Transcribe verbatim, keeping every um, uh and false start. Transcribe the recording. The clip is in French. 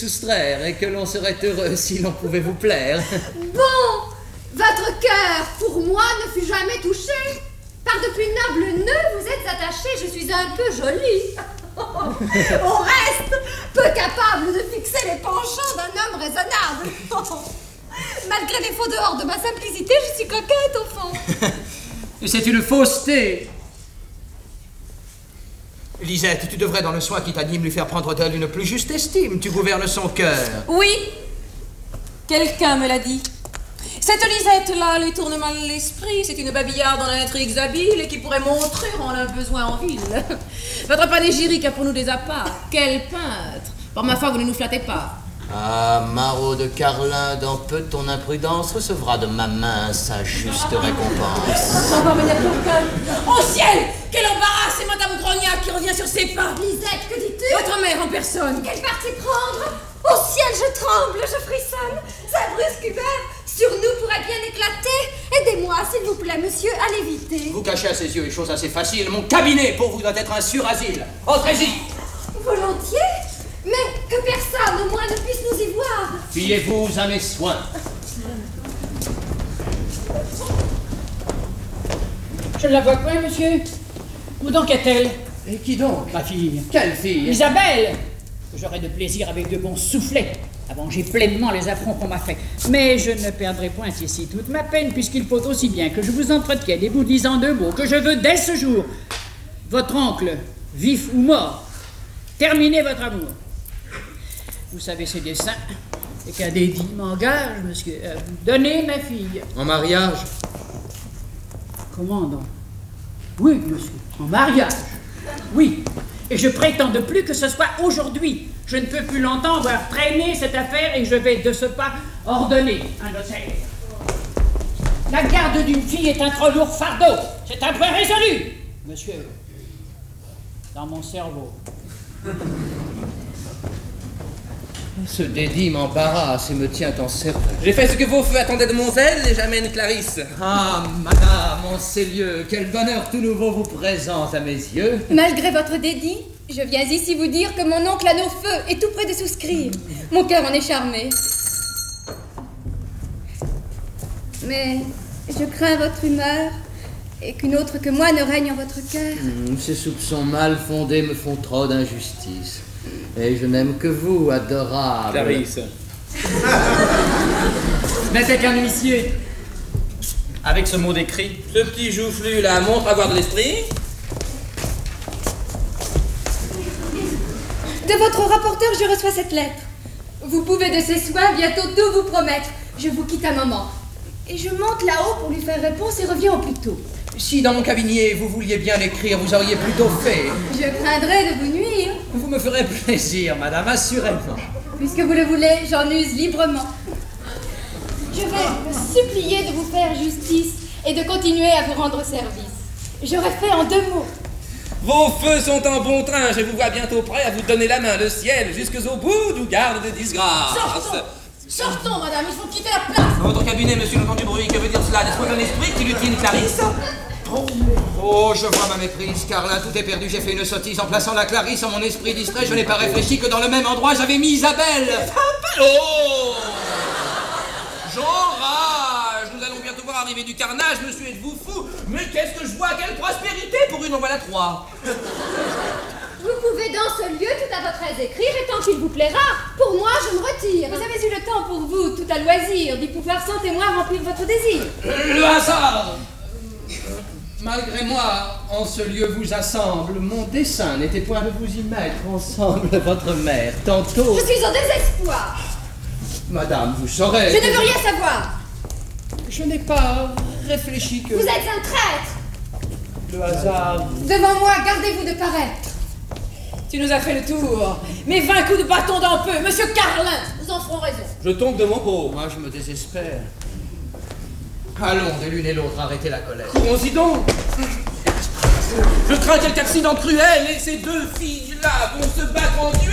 soustraire et que l'on serait heureux si l'on pouvait vous plaire. Bon, votre cœur, pour moi, ne fut jamais touché. Par de plus nobles nœuds, vous êtes attaché, je suis un peu jolie. Au reste, peu capable de fixer les penchants d'un homme raisonnable. Malgré les faux dehors de ma simplicité, je suis coquette au fond. C'est une fausseté. Lisette, tu devrais, dans le soin qui t'anime, lui faire prendre d'elle une plus juste estime. Tu gouvernes son cœur. Oui, quelqu'un me l'a dit. Cette Lisette-là lui tourne mal l'esprit. C'est une babillarde en intrigues habiles et qui pourrait montrer en un besoin en ville. Votre panégyrique a pour nous des appas. Quel peintre! Par ma foi, vous ne nous flattez pas. Ah, Marot de Carlin, dans peu ton imprudence recevra de ma main sa juste récompense. Encore venir quelqu'un. Oh ciel! Quel embarras! C'est Madame Grognac qui revient sur ses pas. Lisette, que dis-tu? Votre mère en personne. Quelle partie prendre? Au ciel, je tremble, je frissonne. Sa brusque humeur sur nous pourrait bien éclater. Aidez-moi, s'il vous plaît, monsieur, à l'éviter. Vous cachez à ses yeux une chose assez facile. Mon cabinet pour vous doit être un surasile. Entrez-y. Volontiers, mais que personne au moins ne puisse nous y voir. Fiez-vous à mes soins. Je ne la vois point, monsieur. Où donc est-elle? Et qui donc? Ma fille. Quelle fille? Isabelle! J'aurai de plaisir avec de bons soufflets à venger pleinement les affronts qu'on m'a faits. Mais je ne perdrai point ici toute ma peine, puisqu'il faut aussi bien que je vous entretienne et vous dise en deux mots que je veux dès ce jour, votre oncle, vif ou mort, terminer votre amour. Vous savez ses desseins, et qu'un dédit m'engage, monsieur, à vous donner ma fille. En mariage? Comment donc? Oui, monsieur, en mariage. Oui. Et je prétends de plus que ce soit aujourd'hui. Je ne peux plus longtemps voir traîner cette affaire et je vais de ce pas ordonner un notaire. La garde d'une fille est un trop lourd fardeau. C'est un point résolu, monsieur, dans mon cerveau. Ce dédit m'embarrasse et me tient en cerveau. J'ai fait ce que vos feux attendaient de mon zèle et j'amène Clarisse. Ah, madame, en ces lieux, quel bonheur tout nouveau vous présente à mes yeux. Malgré votre dédit, je viens ici vous dire que mon oncle a nos feux est tout près de souscrire. Mon cœur en est charmé. Mais je crains votre humeur et qu'une autre que moi ne règne en votre cœur. Mmh, ces soupçons mal fondés me font trop d'injustice. Et je n'aime que vous, adorable. Clarisse. N'était qu'un huissier. Avec ce mot d'écrit, ce petit joufflu là montre avoir de l'esprit. De votre rapporteur, je reçois cette lettre. Vous pouvez de ses soins bientôt tout vous promettre. Je vous quitte un moment. Et je monte là-haut pour lui faire réponse et reviens au plus tôt. Si dans mon cabinet vous vouliez bien l'écrire, vous auriez plutôt fait. Je craindrais de vous nuire. Vous me ferez plaisir, madame, assurément. Puisque vous le voulez, j'en use librement. Je vais vous supplier de vous faire justice et de continuer à vous rendre service. J'aurais fait en deux mots. Vos feux sont en bon train, je vous vois bientôt prêt à vous donner la main, le ciel, jusqu'au bout nous garde de disgrâce. Sortons! Sortons, madame, il faut quitter la place. Dans votre cabinet, monsieur, j'entends du bruit. Que veut dire cela? N'est-ce pas un esprit qui lui tienne Clarisse? Oh, oh, je vois ma méprise, Carlin, tout est perdu. J'ai fait une sottise en plaçant la Clarisse en mon esprit distrait. Je n'ai pas réfléchi que dans le même endroit, j'avais mis Isabelle. Oh! J'en rage. Nous allons bientôt voir arriver du carnage, monsieur, êtes-vous fou? Mais qu'est-ce que je vois? Quelle prospérité pour une, en voilà trois. Vous pouvez dans ce lieu tout à votre aise écrire et tant qu'il vous plaira, pour moi je me retire. Vous avez eu le temps pour vous, tout à loisir, d'y pouvoir sans témoin remplir votre désir. Le hasard, malgré moi, en ce lieu vous assemble. Mon dessein n'était point de vous y mettre ensemble, votre mère, tantôt... Je suis au désespoir. Madame, vous saurez... Je ne veux rien savoir. Je n'ai pas réfléchi que... Vous êtes un traître. Le hasard... Devant moi, gardez-vous de paraître. Tu nous as fait le tour. Mais vingt coups de bâton dans peu. Monsieur Carlin, nous en ferons raison. Je tombe de mon pot. Moi, je me désespère. Allons, de l'une et l'autre, arrêtez la colère. Courons-y donc. Je crains quelque accident cruel et ces deux filles-là vont se battre en duel.